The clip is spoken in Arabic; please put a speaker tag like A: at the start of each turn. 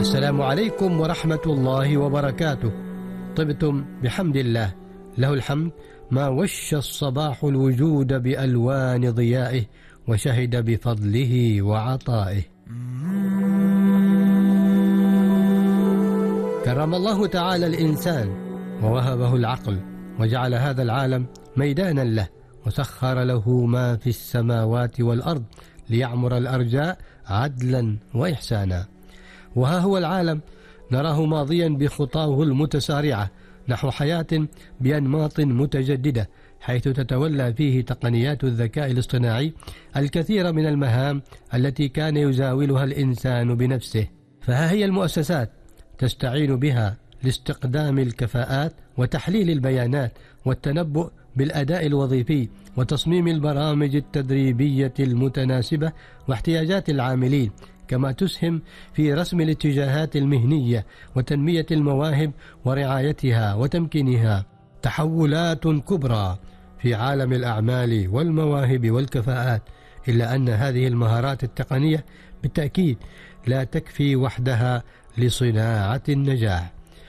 A: السلام عليكم ورحمة الله وبركاته. طبتم بحمد الله، له الحمد ما وش الصباح الوجود بألوان ضيائه وشهد بفضله وعطائه. كرم الله تعالى الإنسان ووهبه العقل، وجعل هذا العالم ميدانا له، وسخر له ما في السماوات والأرض ليعمر الأرجاء عدلا وإحسانا. وها هو العالم نراه ماضيا بخطاه المتسارعة نحو حياة بأنماط متجددة، حيث تتولى فيه تقنيات الذكاء الاصطناعي الكثير من المهام التي كان يزاولها الإنسان بنفسه. فها هي المؤسسات تستعين بها لاستقدام الكفاءات وتحليل البيانات والتنبؤ بالأداء الوظيفي وتصميم البرامج التدريبية المتناسبة واحتياجات العاملين، كما تسهم في رسم الاتجاهات المهنية وتنمية المواهب ورعايتها وتمكينها. تحولات كبرى في عالم الأعمال والمواهب والكفاءات، إلا أن هذه المهارات التقنية بالتأكيد لا تكفي وحدها لصناعة النجاح،